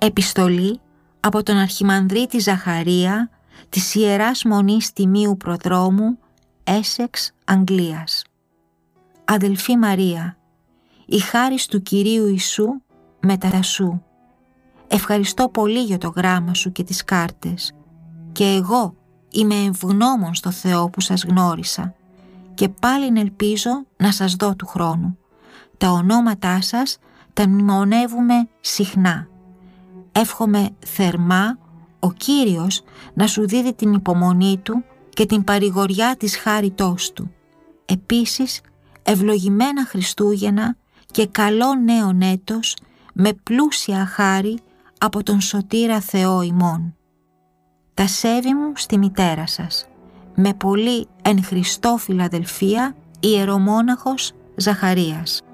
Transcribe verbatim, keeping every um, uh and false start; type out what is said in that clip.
Επιστολή από τον Αρχιμανδρίτη Ζαχαρία της Ιεράς Μονής Τιμίου Προδρόμου, Έσεξ, Αγγλίας. Αδελφή Μαρία, η χάρις του Κυρίου Ιησού μετά σου. Ευχαριστώ πολύ για το γράμμα σου και τις κάρτες. Και εγώ είμαι ευγνώμων στο Θεό που σας γνώρισα και πάλιν ελπίζω να σας δω του χρόνου. Τα ονόματά σας τα μνημονεύουμε συχνά. Εύχομαι θερμά ο Κύριος να σου δίδει την υπομονή Του και την παρηγοριά της χάριτός Του. Επίσης, ευλογημένα Χριστούγεννα και καλό νέον έτος με πλούσια χάρη από τον Σωτήρα Θεό ημών. Τα σέβη μου στη μητέρα σας. Με πολύ εν Χριστώ φιλαδελφία, ιερομόναχος Ζαχαρίας.